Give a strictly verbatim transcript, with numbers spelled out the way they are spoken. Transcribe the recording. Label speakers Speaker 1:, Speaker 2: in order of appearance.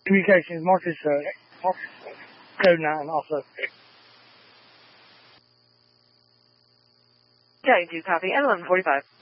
Speaker 1: Communications, Marcus, uh, code nine also.
Speaker 2: Yeah, you do copy. At eleven forty-five.